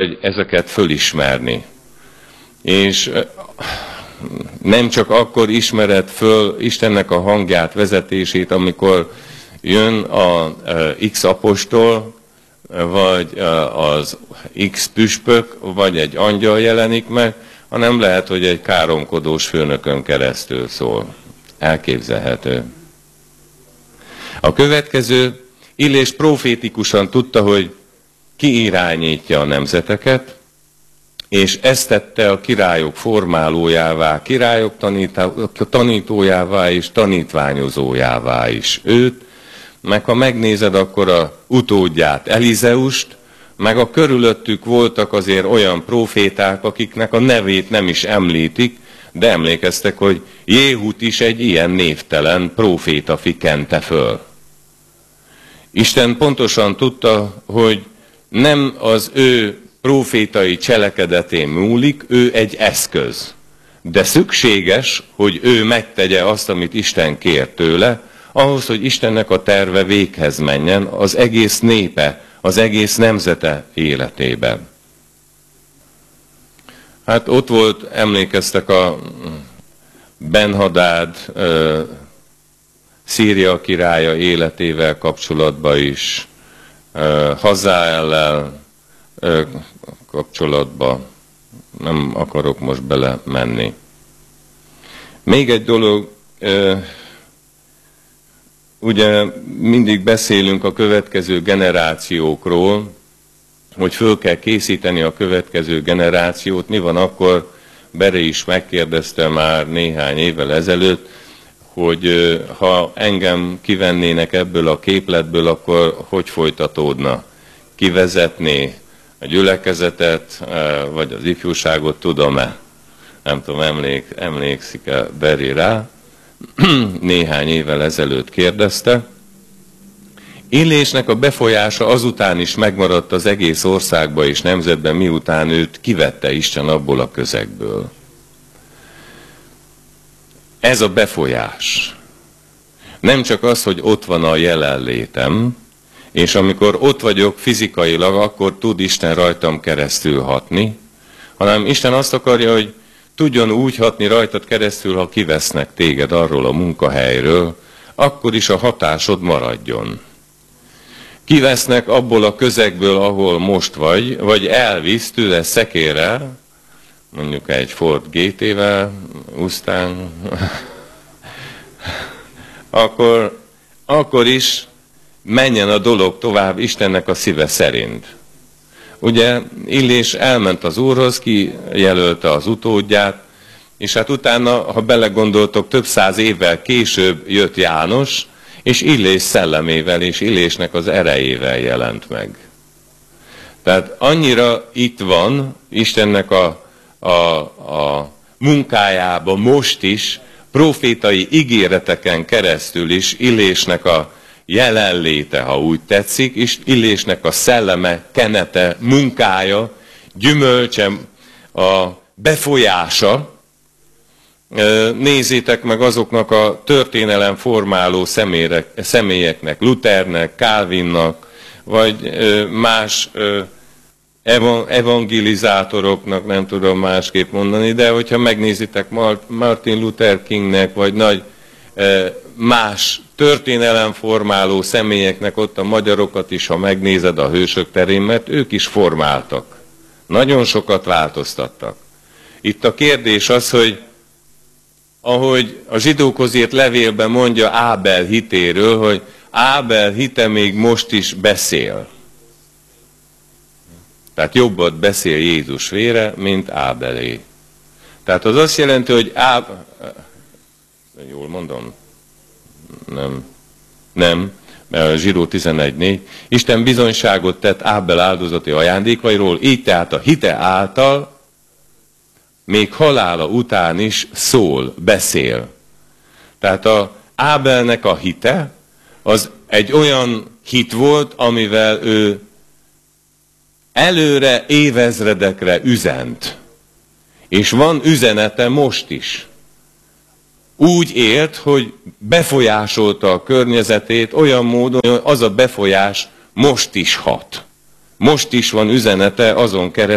hogy ezeket fölismerni. És nem csak akkor ismered föl Istennek a hangját, vezetését, amikor jön a X apostol, vagy az X püspök, vagy egy angyal jelenik meg, hanem lehet, hogy egy káromkodós főnökön keresztül szól. Elképzelhető. A következő, Illés profétikusan tudta, hogy ki irányítja a nemzeteket, és ezt tette a királyok formálójává, királyok tanítójává és tanítványozójává is őt, meg ha megnézed akkor a utódját, Elizeust, meg a körülöttük voltak azért olyan proféták, akiknek a nevét nem is említik, de emlékeztek, hogy Jéhut is egy ilyen névtelen profétafi kente föl. Isten pontosan tudta, hogy nem az ő profétai cselekedetén múlik, ő egy eszköz. De szükséges, hogy ő megtegye azt, amit Isten kér tőle, ahhoz, hogy Istennek a terve véghez menjen az egész népe, az egész nemzete életében. Hát ott volt, emlékeztek a Ben-Hadád, Szíria királya életével kapcsolatban is, Hazaellel kapcsolatban, nem akarok most bele menni. Még egy dolog, ugye mindig beszélünk a következő generációkról, hogy föl kell készíteni a következő generációt. Mi van akkor, Bere is megkérdezte már néhány évvel ezelőtt, hogy ha engem kivennének ebből a képletből, akkor hogy folytatódna? Kivezetné a gyülekezetet, vagy az ifjúságot, tudom-e? Nem tudom, emlékszik-e Beri rá? Néhány évvel ezelőtt kérdezte. Illésnek a befolyása azután is megmaradt az egész országba és nemzetben, miután őt kivette Isten abból a közegből. Ez a befolyás. Nem csak az, hogy ott van a jelenlétem, és amikor ott vagyok fizikailag, akkor tud Isten rajtam keresztül hatni, hanem Isten azt akarja, hogy tudjon úgy hatni rajtad keresztül, ha kivesznek téged arról a munkahelyről, akkor is a hatásod maradjon. Kivesznek abból a közegből, ahol most vagy elvisz tőle szekérrel, mondjuk egy Ford GT-vel, Mustang, akkor is menjen a dolog tovább Istennek a szíve szerint. Ugye Illés elment az Úrhoz, kijelölte az utódját, és hát utána, ha belegondoltok, több száz évvel később jött János, és Illés szellemével és Illésnek az erejével jelent meg. Tehát annyira itt van Istennek a munkájában most is, profétai ígéreteken keresztül is Illésnek a jelenléte, ha úgy tetszik, és Illésnek a szelleme, kenete, munkája, gyümölcse, a befolyása. Nézzétek meg azoknak a történelemformáló személyeknek, Luthernek, Calvinnak, vagy más evangelizátoroknak, nem tudom másképp mondani, de hogyha megnézitek Martin Luther Kingnek, vagy nagy más történelemformáló személyeknek, ott a magyarokat is, ha megnézed a hősök terén, mert ők is formáltak. Nagyon sokat változtattak. Itt a kérdés az, hogy ahogy a zsidókhoz írt levélben mondja Ábel hitéről, hogy Ábel hite még most is beszél. Tehát jobbat beszél Jézus vére, mint Ábelé. Tehát az azt jelenti, hogy jól mondom? Nem, mert a Zsidó 11:4. Isten bizonyságot tett Ábel áldozati ajándékairól, így tehát a hite által még halála után is szól, beszél. Tehát a Ábelnek a hite az egy olyan hit volt, amivel ő előre évezredekre üzent. És van üzenete most is. Úgy élt, hogy befolyásolta a környezetét olyan módon, hogy az a befolyás most is hat. Most is van üzenete azon keresztül,